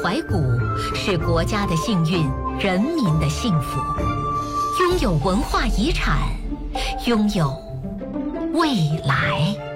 怀古，是国家的幸运，人民的幸福。拥有文化遗产，拥有未来。